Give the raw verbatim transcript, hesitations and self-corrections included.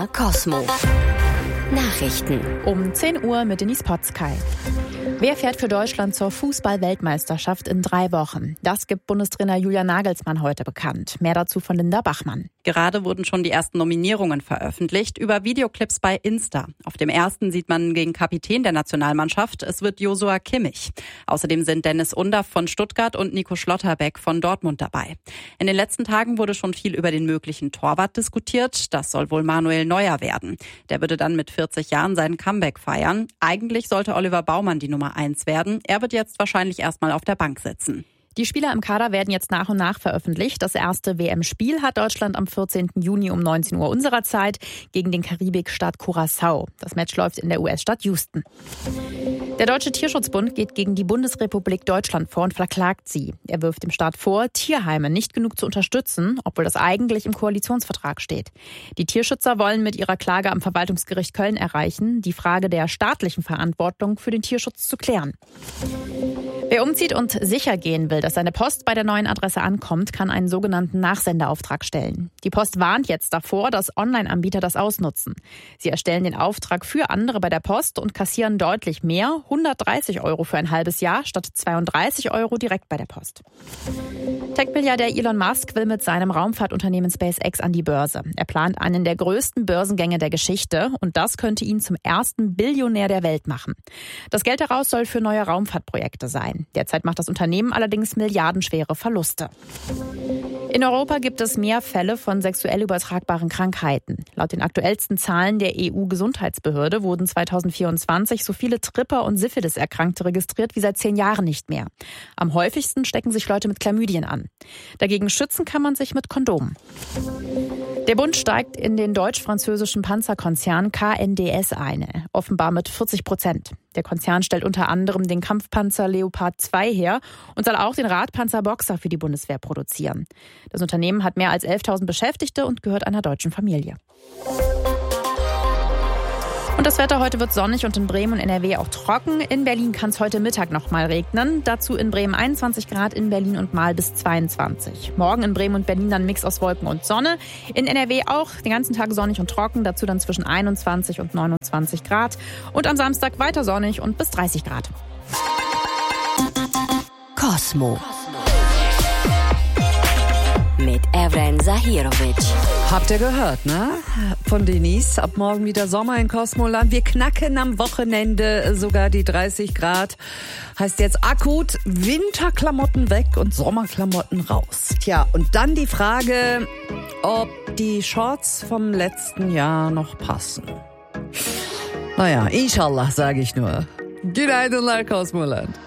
R Cosmo. Nachrichten. Um zehn Uhr mit Denise Potzkei. Wer fährt für Deutschland zur Fußball-Weltmeisterschaft in drei Wochen? Das gibt Bundestrainer Julian Nagelsmann heute bekannt. Mehr dazu von Linda Bachmann. Gerade wurden schon die ersten Nominierungen veröffentlicht über Videoclips bei Insta. Auf dem ersten sieht man den Kapitän der Nationalmannschaft. Es wird Joshua Kimmich. Außerdem sind Dennis Undaff von Stuttgart und Nico Schlotterbeck von Dortmund dabei. In den letzten Tagen wurde schon viel über den möglichen Torwart diskutiert. Das soll wohl Manuel Neuer werden. Der würde dann mit vierzig Jahren seinen Comeback feiern. Eigentlich sollte Oliver Baumann die Nummer eins werden. Er wird jetzt wahrscheinlich erstmal auf der Bank sitzen. Die Spieler im Kader werden jetzt nach und nach veröffentlicht. Das erste W M-Spiel hat Deutschland am vierzehnten Juni um neunzehn Uhr unserer Zeit gegen den Karibikstaat Curaçao. Das Match läuft in der U S-Stadt Houston. Der Deutsche Tierschutzbund geht gegen die Bundesrepublik Deutschland vor und verklagt sie. Er wirft dem Staat vor, Tierheime nicht genug zu unterstützen, obwohl das eigentlich im Koalitionsvertrag steht. Die Tierschützer wollen mit ihrer Klage am Verwaltungsgericht Köln erreichen, die Frage der staatlichen Verantwortung für den Tierschutz zu klären. Wer umzieht und sicher gehen will, dass seine Post bei der neuen Adresse ankommt, kann einen sogenannten Nachsenderauftrag stellen. Die Post warnt jetzt davor, dass Online-Anbieter das ausnutzen. Sie erstellen den Auftrag für andere bei der Post und kassieren deutlich mehr, hundertdreißig Euro für ein halbes Jahr statt zweiunddreißig Euro direkt bei der Post. Tech-Milliardär Elon Musk will mit seinem Raumfahrtunternehmen SpaceX an die Börse. Er plant einen der größten Börsengänge der Geschichte und das könnte ihn zum ersten Billionär der Welt machen. Das Geld daraus soll für neue Raumfahrtprojekte sein. Derzeit macht das Unternehmen allerdings milliardenschwere Verluste. In Europa gibt es mehr Fälle von sexuell übertragbaren Krankheiten. Laut den aktuellsten Zahlen der E U-Gesundheitsbehörde wurden zweitausendvierundzwanzig so viele Tripper- und Syphilis-Erkrankte registriert wie seit zehn Jahren nicht mehr. Am häufigsten stecken sich Leute mit Chlamydien an. Dagegen schützen kann man sich mit Kondomen. Der Bund steigt in den deutsch-französischen Panzerkonzern K N D S ein, offenbar mit vierzig Prozent. Der Konzern stellt unter anderem den Kampfpanzer Leopard zwei her und soll auch den Radpanzer Boxer für die Bundeswehr produzieren. Das Unternehmen hat mehr als elftausend Beschäftigte und gehört einer deutschen Familie. Und das Wetter heute wird sonnig und in Bremen und N R W auch trocken. In Berlin kann es heute Mittag noch mal regnen. Dazu in Bremen einundzwanzig Grad, in Berlin und Mal bis zweiundzwanzig. Morgen in Bremen und Berlin dann ein Mix aus Wolken und Sonne. In N R W auch den ganzen Tag sonnig und trocken. Dazu dann zwischen einundzwanzig und neunundzwanzig Grad. Und am Samstag weiter sonnig und bis dreißig Grad. Cosmo. Mit Evren Zahirovic. Habt ihr gehört, ne? Von Denise. Ab morgen wieder Sommer in Cosmoland. Wir knacken am Wochenende sogar die dreißig Grad. Heißt jetzt akut Winterklamotten weg und Sommerklamotten raus. Tja, und dann die Frage, ob die Shorts vom letzten Jahr noch passen. Naja, inshallah, sage ich nur. Günaydınlar Cosmoland.